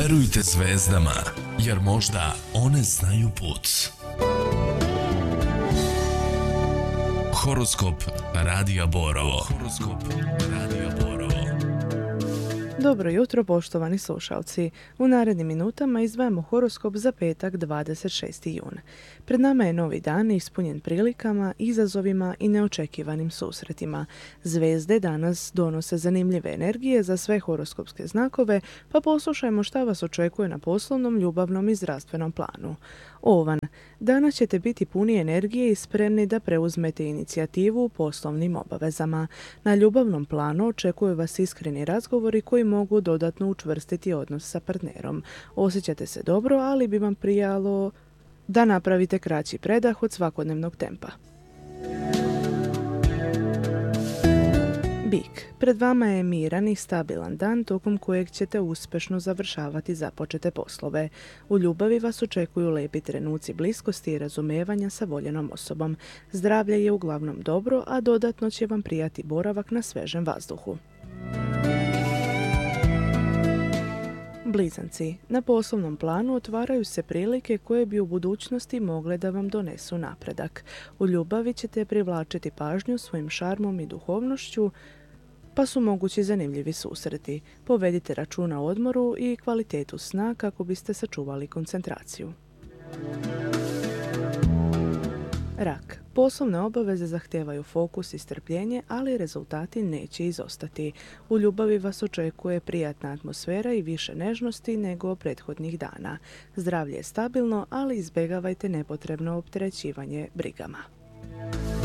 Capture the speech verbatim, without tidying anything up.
Verujte zvezdama, jer možda one znaju put. Horoskop Radija Borovo. Horoskop Radija Borovo. Dobro jutro, poštovani slušalci. U narednim minutama izdvajamo horoskop za petak dvadeset šesti jun. Pred nama je novi dan ispunjen prilikama, izazovima i neočekivanim susretima. Zvezde danas donose zanimljive energije za sve horoskopske znakove, pa poslušajmo šta vas očekuje na poslovnom, ljubavnom i zdravstvenom planu. Ovan, danas ćete biti puni energije i spremni da preuzmete inicijativu u poslovnim obavezama. Na ljubavnom planu očekuju vas iskreni razgovori koji mogu dodatno učvrstiti odnos sa partnerom. Osjećate se dobro, ali bi vam prijalo da napravite kraći predah od svakodnevnog tempa. Bik, pred vama je miran i stabilan dan tokom kojeg ćete uspješno završavati započete poslove. U ljubavi vas očekuju lepi trenuci bliskosti i razumevanja sa voljenom osobom. Zdravlje je uglavnom dobro, a dodatno će vam prijati boravak na svežem vazduhu. Blizanci, na poslovnom planu otvaraju se prilike koje bi u budućnosti mogle da vam donesu napredak. U ljubavi ćete privlačiti pažnju svojim šarmom i duhovnošću, pa su mogući zanimljivi susreti. Povedite računa o odmoru i kvalitetu sna kako biste sačuvali koncentraciju. Rak. Poslovne obaveze zahtijevaju fokus i strpljenje, ali rezultati neće izostati. U ljubavi vas očekuje prijatna atmosfera i više nežnosti nego prethodnih dana. Zdravlje je stabilno, ali izbjegavajte nepotrebno opterećivanje brigama.